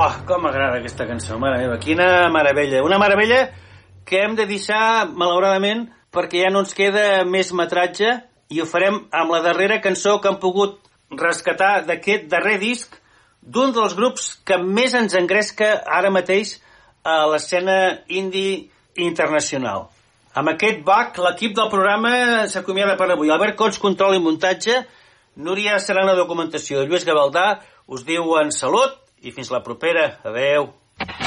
Oh, com m'agrada aquesta cançó, mare meva, quina meravella. Una meravella que hem de deixar, malauradament, perquè ja no ens queda més metratge, i ho farem amb la darrera cançó que hem pogut rescatar d'aquest darrer disc d'un dels grups que més ens engresca ara mateix a l'escena indie internacional. Amb aquest bac, l'equip del programa s'acomiada per avui. Albert Cons, control i muntatge, Núria Serrano, documentació, Lluís Gavaldà, us diuen salut i fins la propera. Adeu.